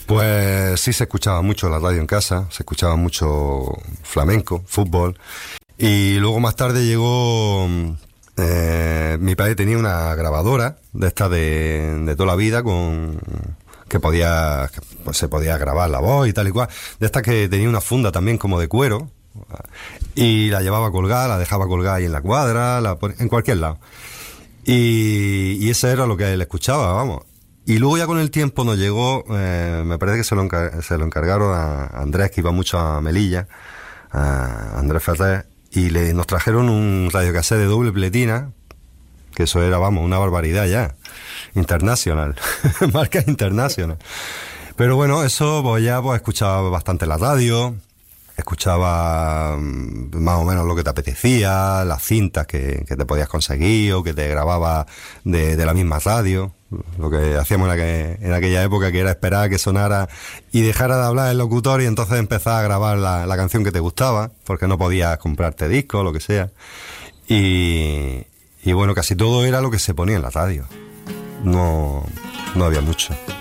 Pues sí, se escuchaba mucho la radio en casa, se escuchaba mucho flamenco, fútbol. Y luego más tarde llegó... mi padre tenía una grabadora de estas de toda la vida con... que podía... pues se podía grabar la voz y tal y cual. De estas que tenía una funda también como de cuero. Y la llevaba colgada, la dejaba colgada ahí en la cuadra, en cualquier lado. Y eso era lo que él escuchaba, vamos. Y luego ya con el tiempo nos llegó, me parece que se lo encargaron a Andrés, que iba mucho a Melilla, a Andrés Ferrer, y nos trajeron un radiocassette de doble pletina, que eso era, vamos, una barbaridad ya, internacional, marca internacional. Pero bueno, eso pues ya pues escuchaba bastante la radio, escuchaba más o menos lo que te apetecía, las cintas que te podías conseguir o que te grababa de la misma radio. Lo que hacíamos en aquella época, que era esperar a que sonara y dejara de hablar el locutor y entonces empezar a grabar la canción que te gustaba, porque no podías comprarte discos o lo que sea. Y bueno, casi todo era lo que se ponía en la radio. No había mucho.